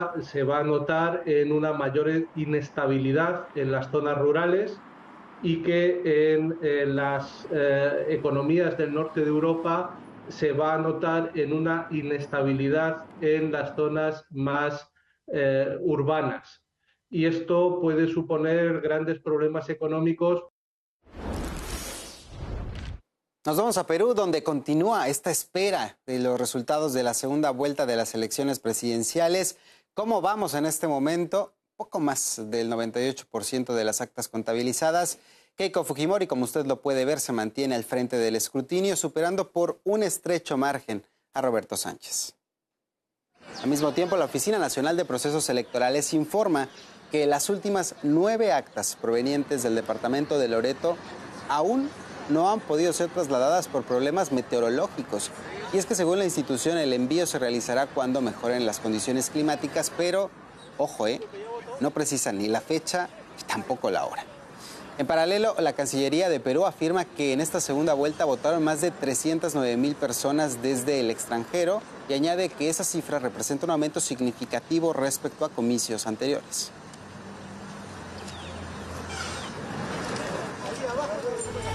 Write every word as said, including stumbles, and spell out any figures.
se va a notar en una mayor inestabilidad en las zonas rurales y que en, en las eh, economías del norte de Europa se va a notar en una inestabilidad en las zonas más eh, urbanas. Y esto puede suponer grandes problemas económicos. Nos vamos a Perú, donde continúa esta espera de los resultados de la segunda vuelta de las elecciones presidenciales. ¿Cómo vamos en este momento? Poco más del noventa y ocho por ciento de las actas contabilizadas. Keiko Fujimori, como usted lo puede ver, se mantiene al frente del escrutinio, superando por un estrecho margen a Roberto Sánchez. Al mismo tiempo, la Oficina Nacional de Procesos Electorales informa que las últimas nueve actas provenientes del departamento de Loreto aún no han podido ser trasladadas por problemas meteorológicos. Y es que según la institución el envío se realizará cuando mejoren las condiciones climáticas, pero, ojo, eh, no precisan ni la fecha ni tampoco la hora. En paralelo, la Cancillería de Perú afirma que en esta segunda vuelta votaron más de trescientas nueve mil personas desde el extranjero y añade que esa cifra representa un aumento significativo respecto a comicios anteriores.